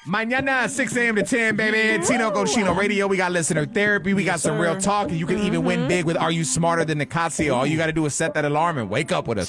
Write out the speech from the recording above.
Mañana, 6 a.m. to 10, baby. Tino Cochino Radio. We got listener therapy. We got some real talk. And you can even win big with Are You Smarter Than Nicasio? All you got to do is set that alarm and wake up with us.